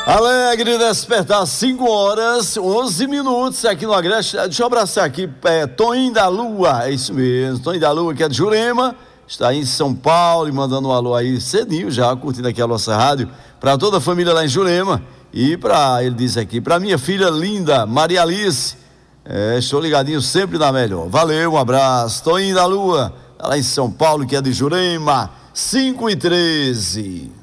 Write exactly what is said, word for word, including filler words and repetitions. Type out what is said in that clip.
Alegre despertar, cinco horas, onze minutos aqui no Agreste. Deixa eu abraçar aqui, é, Toninho da Lua, é isso mesmo, Toninho da Lua, que é de Jurema, está aí em São Paulo e mandando um alô aí cedinho já, curtindo aqui a nossa rádio, para toda a família lá em Jurema. E para, ele diz aqui, para minha filha linda, Maria Alice, é, estou ligadinho sempre na melhor. Valeu, um abraço. Toninho da Lua, lá em São Paulo, que é de Jurema, cinco e treze.